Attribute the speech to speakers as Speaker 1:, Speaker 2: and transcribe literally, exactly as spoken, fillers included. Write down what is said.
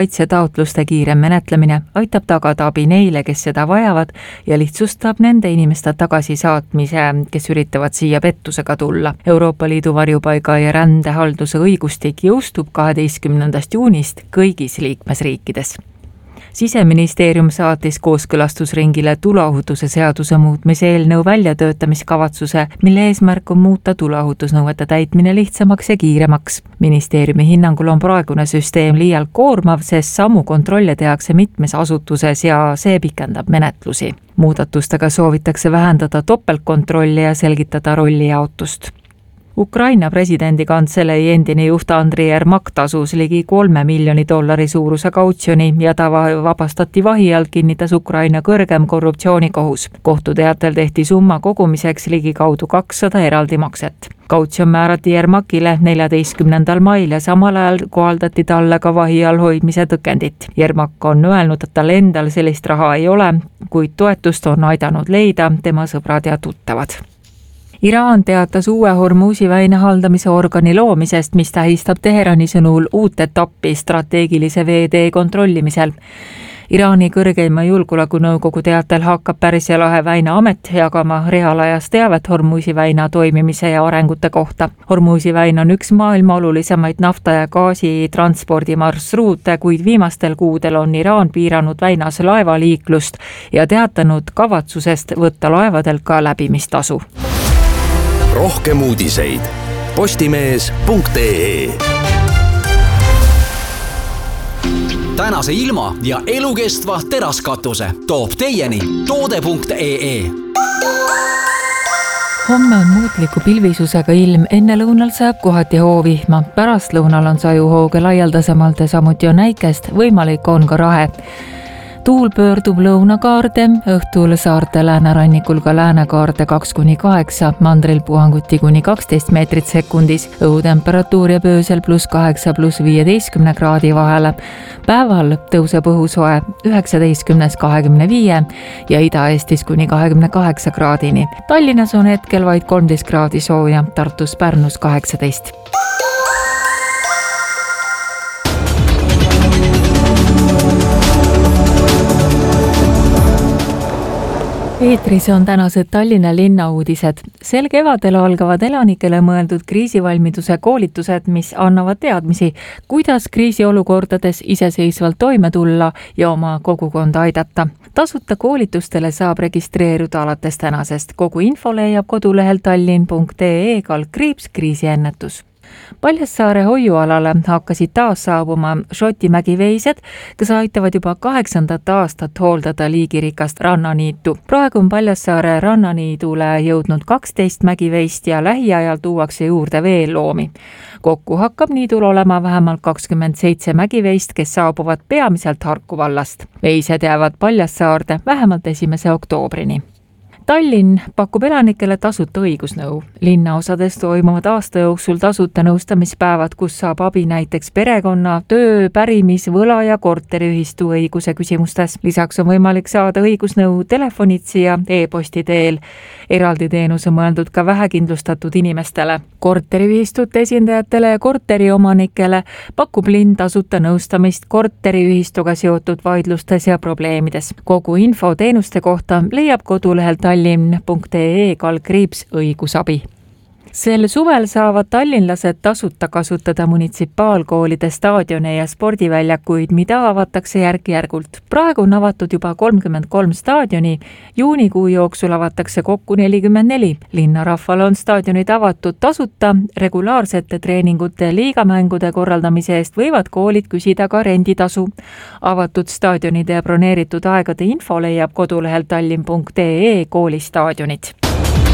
Speaker 1: kaitsetaotluste kiirem menetlemine aitab tagada abi neile, kes seda vajavad ja lihtsustab nende inimeste tagasisaatmise, kes üritavad siia pettusega tulla. Euroopa Liidu varjupaiga ja rändehalduse õigustik jõustub kaheteistkümnendast juunist kõigis liikmesriikides. Siseministeerium saatis kooskõlastusringile tuleohutuse seaduse muutmise eelnõu väljatöötamiskavatsuse, mille eesmärk on muuta tuleohutusnõuete täitmine lihtsamaks ja kiiremaks. Ministeeriumi hinnangul on praegune süsteem liialt koormav, sest samu kontrolle tehakse mitmes asutuses ja see pikendab menetlusi. Muudatustega soovitakse vähendada topeltkontrolli ja selgitada rollijaotust. Ukraina presidendi kantselei endine juht Andriy Yermak tasus ligi kolme miljoni dollari suuruse kautsjoni ja ta vabastati vahi alt, kinnitas Ukraina kõrgem korruptsioonikohus. Kohtuteatel tehti summa kogumiseks ligi kaudu kakssada eraldi makset. Kautsjon määrati Yermakile neljateistkümnendal mail ja samal ajal kohaldati talle ka vahi all hoidmise tõkendit. Yermak on öelnud, et tal endal sellist raha ei ole, kuid toetust on aidanud leida tema sõbrad ja tuttavad. Iraan teatas uue Hormuzi väina haldamise organi loomisest, mis tähistab Teherani sõnul uut etappi strateegilise veetee kontrollimisel. Iraani kõrgeima julgeolekunõukogu teatel hakkab Pärsia lahe väina amet jagama reaalajas teavet Hormuzi väina toimimise ja arengute kohta. Hormuzi väin on üks maailma olulisemaid nafta ja gaasi transpordimarsruute, kuid viimastel kuudel on Iraan piiranud väinas laevaliiklust ja teatanud kavatsusest võtta laevadel ka läbimistasu.
Speaker 2: Rohkem uudiseid postimees punkt ee. Tänase ilma ja elukestva teraskatuse toob teieni toode punkt ee.
Speaker 1: Homme on muutliku pilvisusega ilm, enne lõunal saab kohati hoovihma. Pärast lõunal on sajuhooge laialdasemalt ja samuti on näikest, võimalik on ka rahe. Tuul pöördub lõunakaarde, õhtul saarte läänerannikul ka läänekaarde kaks kuni kaheksa, mandril puhanguti kuni kaksteist meetrit sekundis, õhutemperatuur ja öösel pluss kaheksa pluss viieteistkümne kraadi vahele. Päeval tõuseb õhusoe üheksateistkümnest kahekümne viie ja Ida-Eestis kuni kahekümne kaheksa kraadini. Tallinnas on hetkel vaid kolmteist kraadi sooja, Tartus Pärnus kaheksateist. Eetris on tänased Tallinna linna uudised. Sel kevadel algavad elanikele mõeldud kriisivalmiduse koolitused, mis annavad teadmisi, kuidas kriisiolukordades iseseisvalt toime tulla ja oma kogukonda aidata. Tasuta koolitustele saab registreeruda alates tänasest. Kogu info leiab kodulehel tallinn punkt ee kaldkriips kriisiennetus. Paljassaare hoiualale hakkasid taas saabuma Šoti mägiveised, kes aitavad juba kaheksandat aastat hooldada liigirikast rannaniitu. Praegu on Paljassaare rannaniidule jõudnud kaksteist mägiveist ja lähiajal tuuakse juurde veel loomi. Kokku hakkab niidul olema vähemalt kakskümmend seitse mägiveist, kes saabuvad peamiselt Harku vallast. Veised jäävad Paljassaarde vähemalt esimese oktoobrini. Tallinn pakub elanikele tasuta õigusnõu. Linnaosades toimuvad aasta jooksul tasuta nõustamispäevad, kus saab abi näiteks perekonna, töö, pärimis, võla ja korteriühistu õiguse küsimustes. Lisaks on võimalik saada õigusnõu telefonitsi ja e-posti teel. Eraldi teenus on mõeldud ka vähekindlustatud inimestele. Korteriühistute esindajatele ja korteriomanikele pakub linn tasuta nõustamist korteriühistuga seotud vaidlustes ja probleemides. Kogu info teenuste kohta leiab kodulehel tallinn punkt ee kaldkriips õigusabi. Sel suvel saavad tallinlased tasuta kasutada munitsipaalkoolide staadione ja spordiväljakuid, mida avatakse järk-järgult. Praegu on avatud juba kolmkümmend kolm staadioni, juunikuu jooksul avatakse kokku nelikümmend neli. Linnarahval on staadionid avatud tasuta, regulaarsete treeningute liigamängude korraldamise eest võivad koolid küsida ka renditasu. Avatud staadionide ja broneeritud aegade info leiab kodulehel tallinn punkt ee koolistaadionid.